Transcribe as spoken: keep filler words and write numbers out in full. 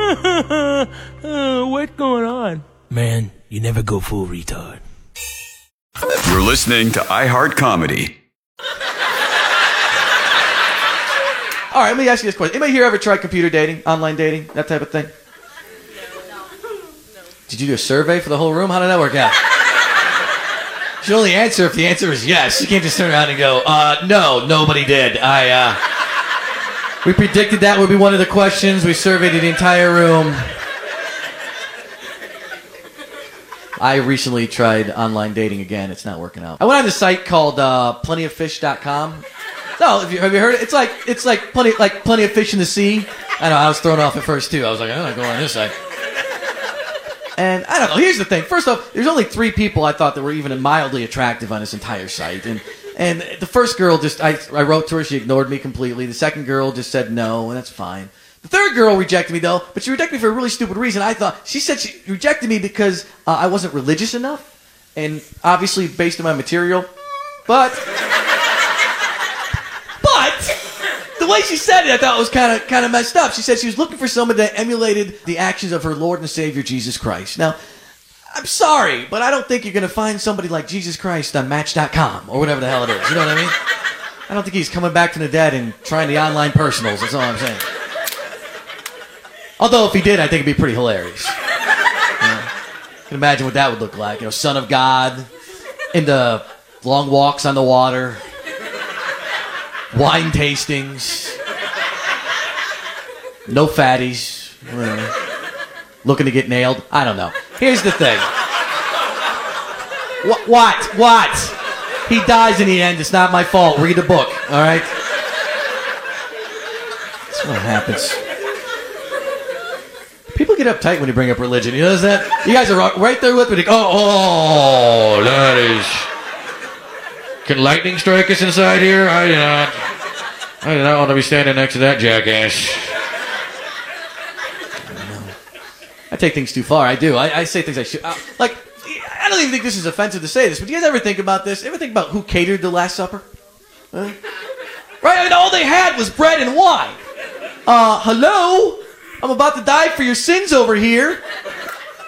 uh, what's going on? Man, you never go full retard. You're listening to iHeart Comedy. All right, let me ask you this question. Anybody here ever tried computer dating, online dating, that type of thing? No. no. Did you do a survey for the whole room? How did that work out? You should only answer if the answer is yes. You can't just turn around and go, uh, no, nobody did. I, uh... We predicted that would be one of the questions. We surveyed the entire room. I recently tried online dating again. It's not working out. I went on this site called uh, plenty of fish dot com. No, have you, have you heard it? It's like it's like plenty like plenty of fish in the sea. I know, I was thrown off at first too. I was like, I'm not going on this site. And I don't know. Here's the thing. First off, there's only three people I thought that were even mildly attractive on this entire site. And and the first girl just I I wrote to her. She ignored me completely. The second girl just said no, and that's fine. The third girl rejected me though, but she rejected me for a really stupid reason. I thought she said she rejected me because uh, I wasn't religious enough, and obviously based on my material, but. But the way she said it, I thought was kind of kind of messed up. She said she was looking for someone that emulated the actions of her Lord and Savior, Jesus Christ. Now, I'm sorry, but I don't think you're going to find somebody like Jesus Christ on Match dot com or whatever the hell it is. You know what I mean? I don't think he's coming back from the dead and trying the online personals. That's all I'm saying. Although if he did, I think it'd be pretty hilarious. You know, you can imagine what that would look like. You know, Son of God, into long walks on the water. Wine tastings. No fatties. Looking to get nailed. I don't know. Here's the thing. What? What? What? He dies in the end. It's not my fault. Read the book. All right? That's what happens. People get uptight when you bring up religion. You notice that? You guys are right there with me. Oh, oh, that is... Can lightning strike us inside here? I do not. I do not want to be standing next to that jackass. I take things too far. I do. I, I say things I should. Uh, like, I don't even think this is offensive to say this, but do you guys ever think about this? Ever think about who catered the Last Supper? Huh? Right? I mean, all they had was bread and wine. Uh, hello? I'm about to die for your sins over here.